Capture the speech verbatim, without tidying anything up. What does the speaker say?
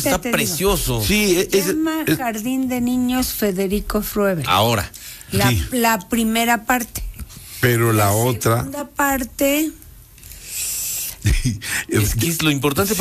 está precioso. Digo. Sí, es, es, Se llama es, Jardín de Niños Federico Froebel. Ahora. La, sí. la primera parte. Pero la, la otra. La segunda parte. Es que es lo importante para